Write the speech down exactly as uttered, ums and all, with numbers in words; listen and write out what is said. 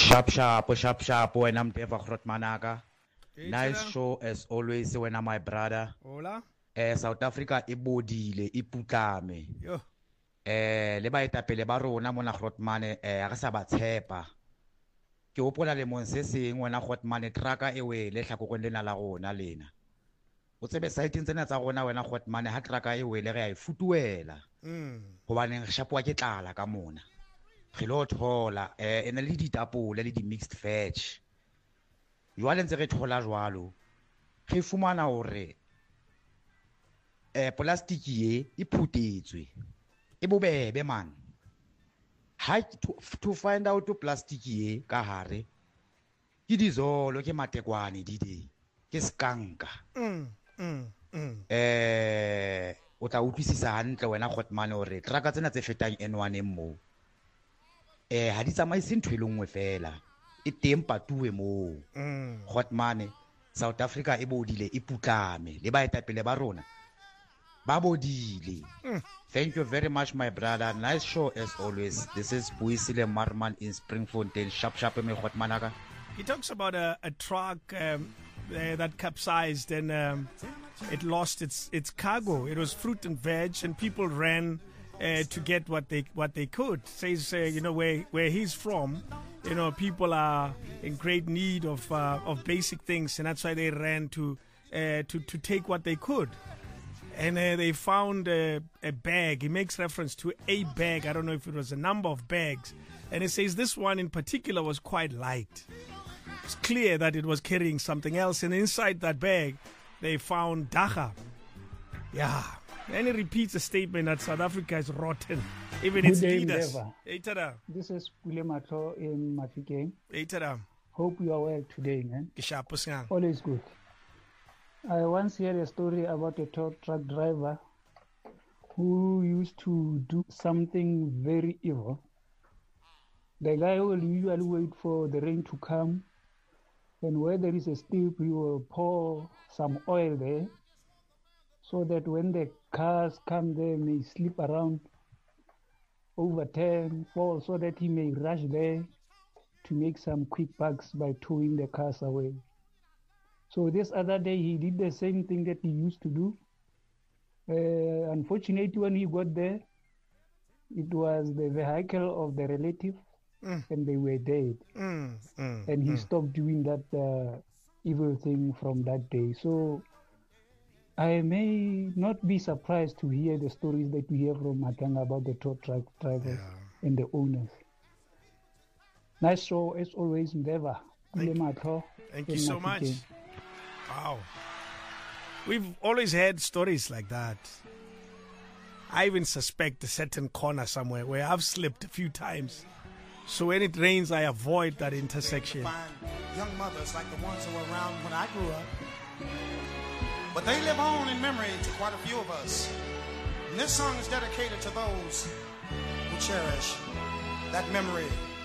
Sharp, sharp, sharp, sharp. When I'm Deva Manaka. Nice show as always. When I'm my brother. Hola. Eh, South Africa ibodile iputlame. Yo. Eh, le ba etapele ba rona mona Grootmane eh ga sa ba tshepa. Ke opola le mon se seng wena Grootmane traka e we le tlhakogong lena la rona lena. O tsebe site tsena tsa rona wena Grootmane ha traka e we le re a e futuela. Mm. Hobane re shapwa ke tlala ka mona. Re lo thola eh ene le ditapole le di mixed veg. Jwale ntse re thola jwalo. Re fumana hore eh plastic ye e phutetswe. E bobebe man. Ha to, to find out to plastic ye ka hare. Ke dizolo ke matekwane dide. Ke skanka. Mm. Mm. Mm. Eh o tla utlwisisa hantle wena Grootmane hore traka tsena tse fetang N one mo. Eh ha di tsamaise ntho e lengwe fela. E teng patuwe mo. Mm. Grootmane South Africa e bodile e putlame le ba etapele ba rona. Babodile. Mm. Thank you very much, my brother. Nice show as always. This is Buisile Marman in Springfontein. Sharp, sharp, me Grootmanaka. He talks about a, a truck um, uh, that capsized and um, it lost its its cargo. It was fruit and veg, and people ran uh, to get what they what they could. Says uh, you know where where he's from, you know people are in great need of uh, of basic things, and that's why they ran to uh, to to take what they could. And uh, they found uh, a bag. He makes reference to a bag. I don't know if it was a number of bags. And it says this one in particular was quite light. It's clear that it was carrying something else. And inside that bag, they found dacha. Yeah. And he repeats a statement that South Africa is rotten. Even its Good day, leaders. Endeavour. Hey, tada. This is William Mato in Mafikeng. Hey, tada. Hope you are well today, man. Kishapusyang. Always good. I once heard a story about a tow truck driver who used to do something very evil. The guy will usually wait for the rain to come, and where there is a steep, he will pour some oil there, so that when the cars come there, may slip around, overturn, fall, so that he may rush there to make some quick bucks by towing the cars away. So this other day, he did the same thing that he used to do. Uh, unfortunately, when he got there, it was the vehicle of the relative, mm. and they were dead. Mm, mm, and he mm. stopped doing that uh, evil thing from that day. So I may not be surprised to hear the stories that we hear from Matanga about the tow truck drivers yeah. and the owners. Nice show, as always, Endeavour. Thank, Thank you so much. Wow. We've always had stories like that. I even suspect a certain corner somewhere where I've slipped a few times. So when it rains, I avoid that intersection. Find young mothers like the ones who were around when I grew up. But they live on in memory to quite a few of us. And this song is dedicated to those who cherish that memory